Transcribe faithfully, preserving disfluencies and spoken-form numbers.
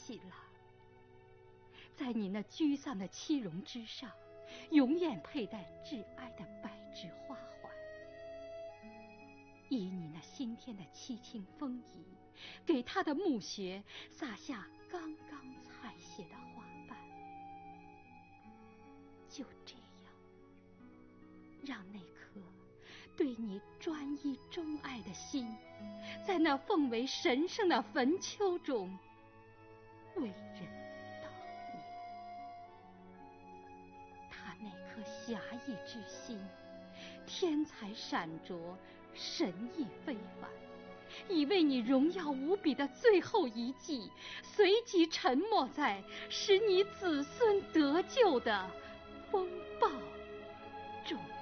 起了，在你那居丧的妻容之上，永远佩戴挚爱的白纸花环，以你那新添的凄清风仪，给他的墓穴撒下刚刚采撷的花瓣。就这样，让那颗对你专一钟爱的心，在那奉为神圣的坟丘中为人悼念。他那颗侠义之心，天才闪灼，神意非凡，已为你荣耀无比的最后一击，随即沉没在使你子孙得救的风暴中。